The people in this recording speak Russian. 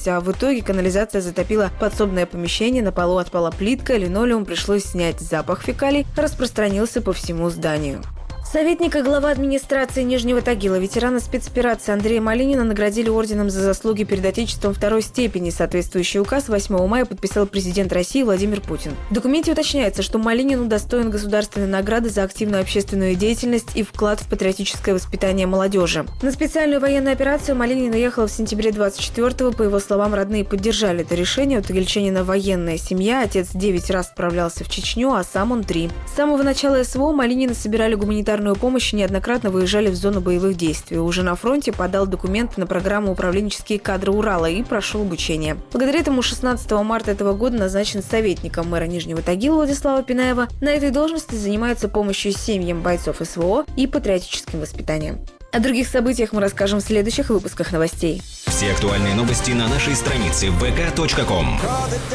обошлось, а в итоге канализация затопила подсобное помещение, на полу отпала плитка, линолеум пришлось снять. Запах фекалий распространился по всему зданию. Советника главы администрации Нижнего Тагила, ветерана спецоперации Андрея Малинина наградили орденом за заслуги перед Отечеством второй степени. Соответствующий указ 8 мая подписал президент России Владимир Путин. В документе уточняется, что Малинин удостоен государственной награды за активную общественную деятельность и вклад в патриотическое воспитание молодежи. На специальную военную операцию Малинин уехал в сентябре 24-го. По его словам, родные поддержали это решение. У тагильчанина военная семья. Отец 9 раз отправлялся в Чечню, а сам он 3. С самого начала СВО Малинина собирали гуманитарную помощь и неоднократно выезжали в зону боевых действий. Уже на фронте подал документы на программу «Управленческие кадры Урала» и прошел обучение. Благодаря этому 16 марта этого года назначен советником мэра Нижнего Тагила Владислава Пинаева. На этой должности занимается помощью семьям бойцов СВО и патриотическим воспитанием. О других событиях мы расскажем в следующих выпусках новостей. Все актуальные новости на нашей странице vk.com.